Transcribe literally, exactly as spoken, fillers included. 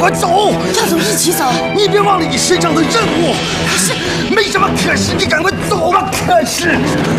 快走！ 要走一起走。 你别忘了你身上的任务。 可是， 没什么可是，你赶快走吧。可是。